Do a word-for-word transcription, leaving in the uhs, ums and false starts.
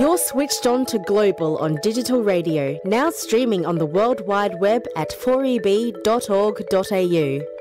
You're switched on to Global on digital radio, now streaming on the World Wide Web at four e b dot org dot a u.